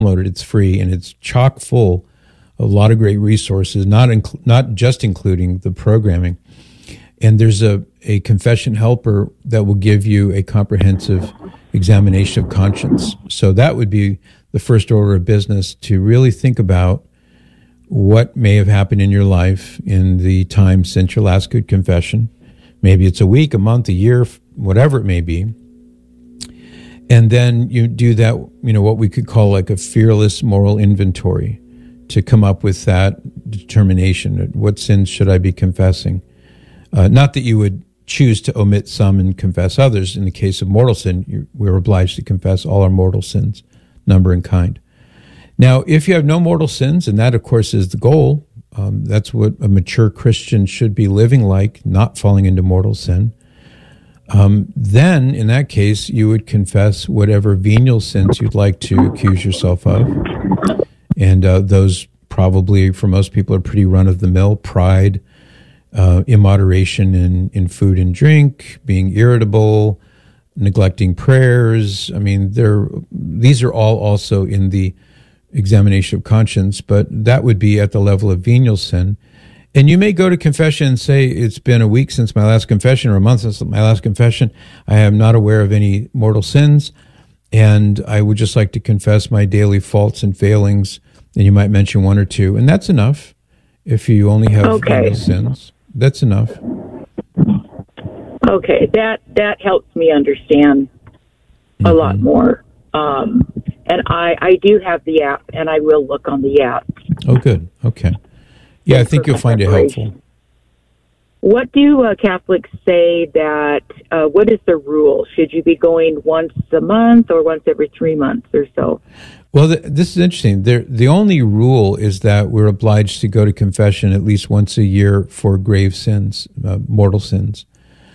download it. It's free, and it's chock full of a lot of great resources, not just including the programming. And there's a confession helper that will give you a comprehensive examination of conscience. So that would be the first order of business, to really think about what may have happened in your life in the time since your last good confession. Maybe it's a week, a month, a year, whatever it may be. And then you do that, what we could call like a fearless moral inventory to come up with that determination. What sins should I be confessing? Not that you would choose to omit some and confess others. In the case of mortal sin, we're obliged to confess all our mortal sins, number and kind. Now, if you have no mortal sins, and that, of course, is the goal, that's what a mature Christian should be living like, not falling into mortal sin, then, in that case, you would confess whatever venial sins you'd like to accuse yourself of. And those probably, for most people, are pretty run-of-the-mill: pride, immoderation in food and drink, being irritable, neglecting prayers. I mean, these are all also in the examination of conscience, but that would be at the level of venial sin. And you may go to confession and say, it's been a week since my last confession, or a month since my last confession. I am not aware of any mortal sins, and I would just like to confess my daily faults and failings. And you might mention one or two, and that's enough. If you only have venial sins, that's enough. Okay, that helps me understand a lot more. And I do have the app, and I will look on the app. Oh, good. Okay. Yeah, I think you'll find it helpful. What do Catholics say that, what is the rule? Should you be going once a month or once every 3 months or so? Well, this is interesting. The only rule is that we're obliged to go to confession at least once a year for grave sins, mortal sins.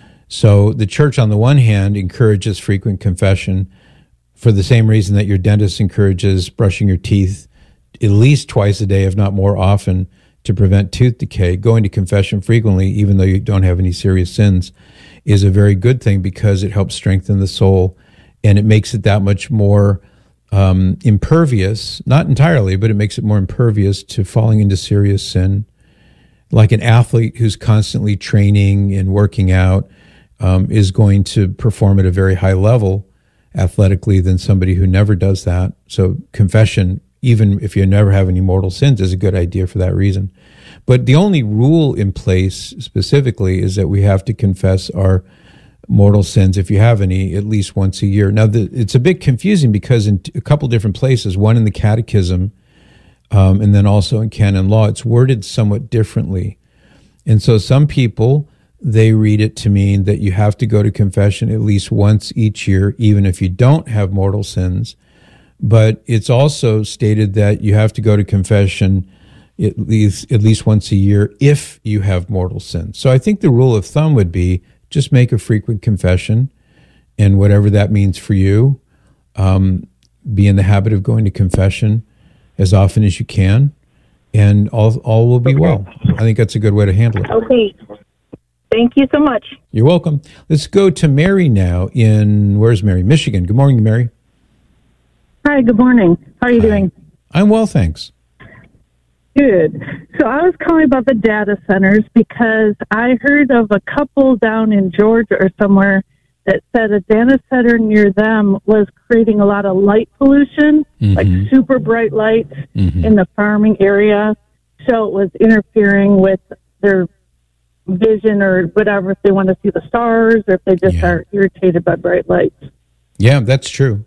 So the Church, on the one hand, encourages frequent confession for the same reason that your dentist encourages brushing your teeth at least twice a day, if not more often, to prevent tooth decay. Going to confession frequently, even though you don't have any serious sins, is a very good thing because it helps strengthen the soul, and it makes it that much more impervious, not entirely, but it makes it more impervious to falling into serious sin. Like an athlete who's constantly training and working out is going to perform at a very high level athletically than somebody who never does that. So confession, even if you never have any mortal sins, is a good idea for that reason. But the only rule in place specifically is that we have to confess our mortal sins, if you have any, at least once a year. Now, it's a bit confusing because in a couple different places, one in the Catechism and then also in canon law, it's worded somewhat differently. And so some people, they read it to mean that you have to go to confession at least once each year, even if you don't have mortal sins. But it's also stated that you have to go to confession at least once a year if you have mortal sins. So I think the rule of thumb would be just make a frequent confession, and whatever that means for you, be in the habit of going to confession as often as you can, and all will be well. I think that's a good way to handle it. Okay. Thank you so much. You're welcome. Let's go to Mary now where's Mary? Michigan. Good morning, Mary. Hi, good morning. How are you doing? I'm well, thanks. Good. So I was calling about the data centers because I heard of a couple down in Georgia or somewhere that said a data center near them was creating a lot of light pollution, like super bright lights in the farming area. So it was interfering with their vision or whatever, if they want to see the stars or if they just are irritated by bright lights. Yeah, that's true.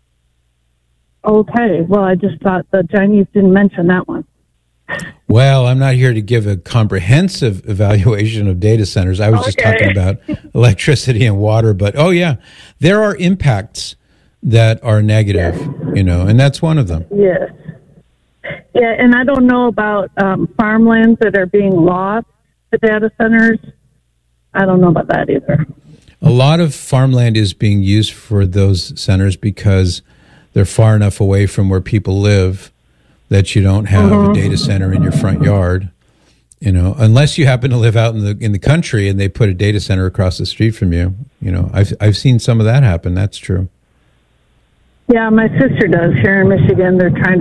Okay. Well, I just thought the Chinese didn't mention that one. Well, I'm not here to give a comprehensive evaluation of data centers. I was just talking about electricity and water. But, there are impacts that are negative, and that's one of them. Yes. Yeah, and I don't know about farmlands that are being lost to data centers. I don't know about that either. A lot of farmland is being used for those centers because they're far enough away from where people live that you don't have a data center in your front yard, unless you happen to live out in the country and they put a data center across the street from you. I've seen some of that happen. That's true. Yeah, my sister does here in Michigan. They're trying